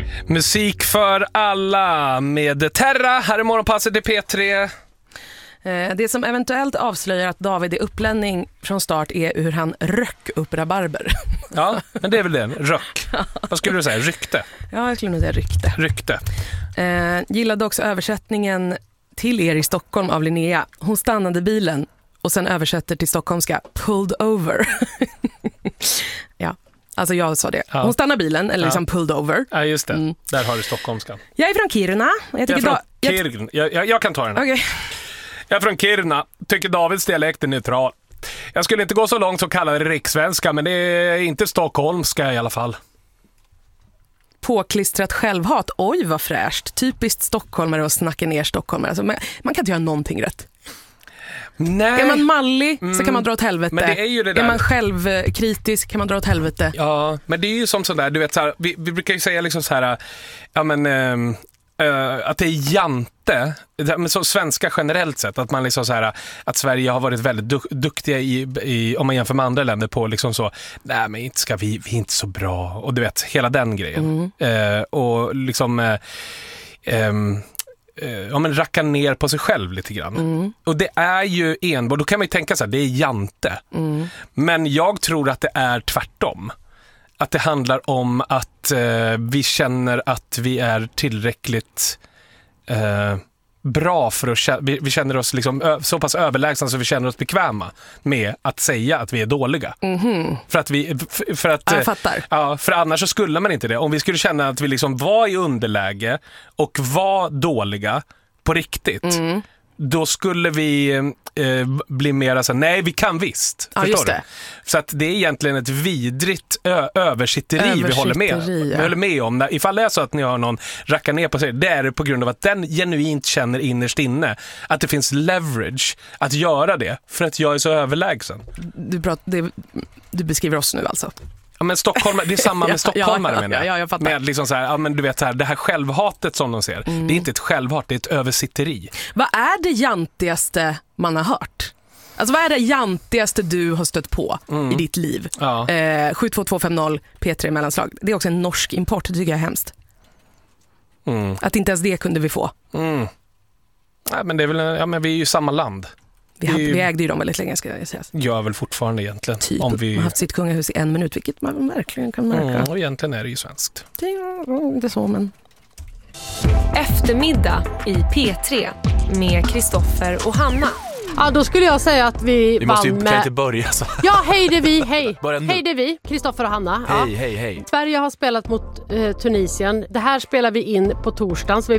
Musik för alla med Terra. Här är morgonpasset i P3. Det som eventuellt avslöjar att David är upplänning från start är hur han röck upp rabarber. Ja, men det är väl det. Röck. Vad skulle du säga? Rykte? Ja, jag skulle nog säga rykte. Rykte. Gillade också översättningen till er i Stockholm av Linnea. Hon stannade bilen och sen översätter till stockholmska pulled over. Ja, alltså jag sa det. Hon stannar bilen, eller liksom pulled over. Ja, just det. Där har du stockholmska. Jag är från Kiruna. Jag kan ta den här. Okay. Jag är från Kiruna. Tycker Davids dialekt är neutral. Jag skulle inte gå så långt som kallar det rikssvenska, men det är inte stockholmska i alla fall. Påklistrat självhat. Oj, vad fräscht. Typiskt stockholmare och snacka ner stockholmare. Alltså, man kan inte göra någonting rätt. Nej. Är man mallig så kan man dra åt helvete. Men det är ju det där. Är man självkritisk kan man dra åt helvete. Ja, men det är ju som sådär, du vet så här, vi brukar ju säga liksom så här, ja men att det är jante, men så svenska generellt sett, att man liksom så här, att Sverige har varit väldigt duktiga i om man jämför med andra länder på liksom så, nej men inte ska vi är inte så bra, och du vet hela den grejen. Och liksom ja, men racka ner på sig själv lite grann. Och det är ju enbart, då kan man ju tänka så här, det är jante. Men jag tror att det är tvärtom. Att det handlar om att vi känner att vi är tillräckligt bra för att vi känner oss liksom så pass överlägsna så vi känner oss bekväma med att säga att vi är dåliga. För att jag fattar. Ja, för annars så skulle man inte det. Om vi skulle känna att vi liksom var i underläge och var dåliga på riktigt, då skulle vi bli mer så nej, vi kan visst. Ja, förstår du? Så att det är egentligen ett vidrigt översitteri vi håller med. Vi håller med om. Ifall det är så att ni har någon racka ner på sig, det är det på grund av att den genuint känner innerst inne att det finns leverage att göra det för att jag är så överlägsen. Du beskriver oss nu alltså. Ja, men Stockholm, det är samma med stockholmare menar jag. Jag fattar. Med liksom så här, ja men du vet så här, det här självhatet som de ser. Det är inte ett självhat, det är ett översitteri. Vad är det jantigaste man har hört? Alltså vad är det jantigaste du har stött på i ditt liv? Ja. 72250 P3 mellanslag. Det är också en norsk import, det tycker jag är hemskt. Att inte ens det kunde vi få. Ja, men det är väl, ja men vi är ju samma land. Vi ägde ju dem väldigt länge, ska jag säga. Gör väl fortfarande egentligen. Typ, om vi man har haft sitt kungahus i 1 minut, vilket man verkligen kan märka. Och egentligen är det ju svenskt. Det är inte så, men... Eftermiddag i P3 med Kristoffer och Hanna. Ja, då skulle jag säga att vi måste ju, vann kan med... inte börja så. Ja, hej det är vi, hej. Hej det är vi, Kristoffer och Hanna. Hej. Sverige har spelat mot Tunisien. Det här spelar vi in på torsdagen, så vi